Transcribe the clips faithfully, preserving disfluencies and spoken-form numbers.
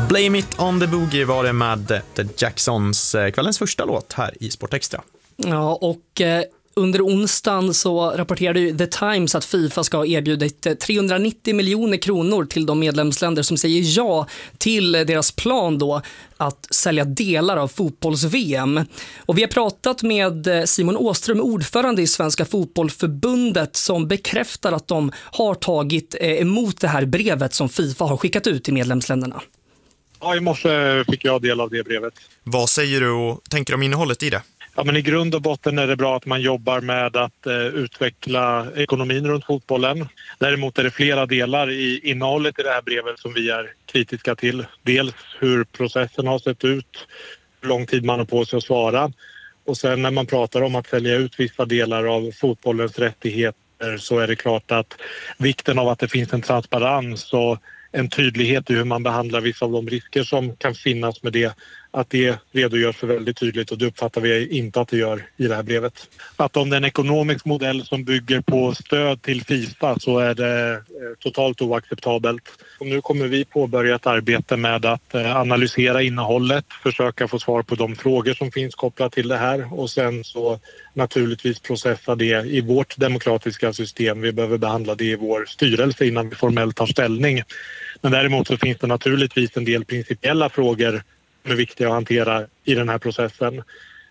Blame It On The Boogie var det med The Jacksons, kvällens första låt här i Sport Extra. Ja, och eh, under onsdagen så rapporterade ju The Times att FIFA ska ha erbjudit trehundranittio miljoner kronor till de medlemsländer som säger ja till deras plan då att sälja delar av fotbolls-V M. Och vi har pratat med Simon Åström, ordförande i Svenska fotbollförbundet, som bekräftar att de har tagit emot det här brevet som FIFA har skickat ut till medlemsländerna. Ja, i morse fick jag del av det brevet. Vad säger du och tänker om innehållet i det? Ja, men i grund och botten är det bra att man jobbar med att eh, utveckla ekonomin runt fotbollen. Däremot är det flera delar i innehållet i det här brevet som vi är kritiska till. Dels hur processen har sett ut, hur lång tid man har på sig att svara. Och sen när man pratar om att sälja ut vissa delar av fotbollens rättigheter så är det klart att vikten av att det finns en transparens och en tydlighet i hur man behandlar vissa av de risker som kan finnas med det, att det redogörs för väldigt tydligt, och det uppfattar vi inte att det gör i det här brevet. Att om det är en ekonomisk modell som bygger på stöd till FIFA så är det totalt oacceptabelt. Och nu kommer vi påbörja ett arbete med att analysera innehållet, försöka få svar på de frågor som finns kopplat till det här och sen så naturligtvis processa det i vårt demokratiska system. Vi behöver behandla det i vår styrelse innan vi formellt tar ställning. Men däremot så finns det naturligtvis en del principiella frågor som är viktiga att hantera i den här processen.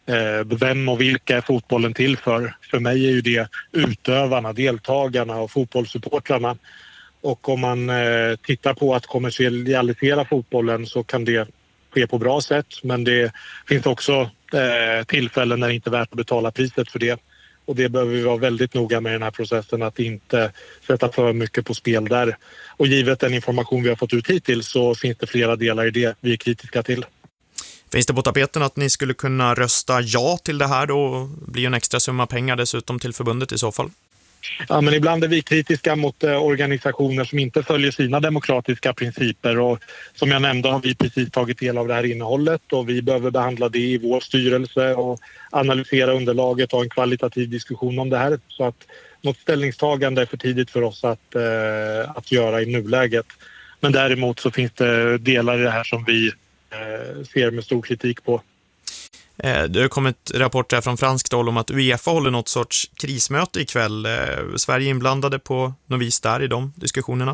Vem och vilka är fotbollen till för? För mig är ju det utövarna, deltagarna och fotbollssupportrarna. Och om man tittar på att kommersialisera fotbollen så kan det ske på bra sätt. Men det finns också tillfällen när det inte är värt att betala priset för det. Och det behöver vi vara väldigt noga med i den här processen, att inte sätta för mycket på spel där. Och givet den information vi har fått ut hittills så finns det flera delar i det vi är kritiska till. Finns det på tapeten att ni skulle kunna rösta ja till det här då? Blir en extra summa pengar dessutom till förbundet i så fall? Ja, men ibland är vi kritiska mot eh, organisationer som inte följer sina demokratiska principer, och som jag nämnde har vi precis tagit del av det här innehållet och vi behöver behandla det i vår styrelse och analysera underlaget och ha en kvalitativ diskussion om det här, så att något ställningstagande är för tidigt för oss att, eh, att göra i nuläget. Men däremot så finns det delar i det här som vi eh, ser med stor kritik på. Det har kommit rapporter från franskt håll om att UEFA håller något sorts krismöte ikväll. Sverige är inblandade på något vis där i de diskussionerna?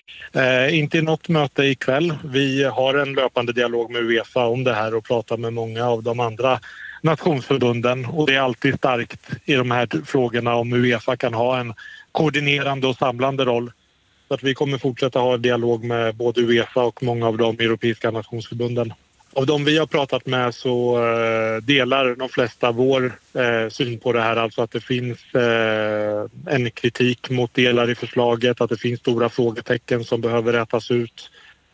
Eh, inte i något möte ikväll. Vi har en löpande dialog med UEFA om det här och pratar med många av de andra nationsförbunden. Och det är alltid starkt i de här frågorna om UEFA kan ha en koordinerande och samlande roll. Så att vi kommer fortsätta ha en dialog med både UEFA och många av de europeiska nationsförbunden. Av de vi har pratat med så eh, delar de flesta vår eh, syn på det här. Alltså att det finns eh, en kritik mot delar i förslaget, att det finns stora frågetecken som behöver rätas ut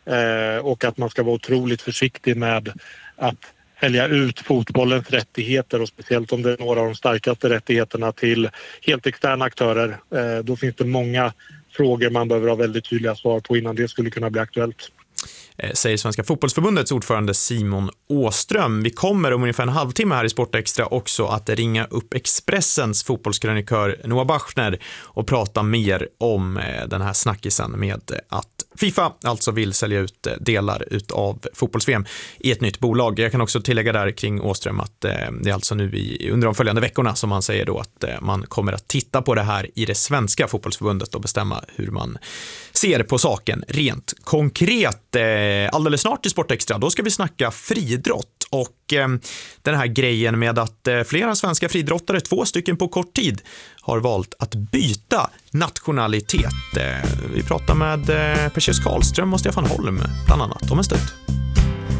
eh, och att man ska vara otroligt försiktig med att välja ut fotbollens rättigheter, och speciellt om det är några av de starkaste rättigheterna till helt externa aktörer. Eh, då finns det många frågor man behöver ha väldigt tydliga svar på innan det skulle kunna bli aktuellt. Säger Svenska fotbollsförbundets ordförande Simon Åström. Vi kommer om ungefär en halvtimme här i Sport Extra också att ringa upp Expressens fotbollskrönikör Noah Bachner och prata mer om den här snackisen med att FIFA alltså vill sälja ut delar utav fotbolls-V M i ett nytt bolag. Jag kan också tillägga där kring Åström att det är alltså nu i, under de följande veckorna som man säger då att man kommer att titta på det här i det svenska fotbollsförbundet och bestämma hur man ser på saken rent konkret. Alldeles snart i Sport Extra, då ska vi snacka friidrott och eh, den här grejen med att eh, flera svenska friidrottare, två stycken på kort tid, har valt att byta nationalitet. Eh, vi pratar med eh, Perseus Karlström och Stefan Holm bland annat om en stund.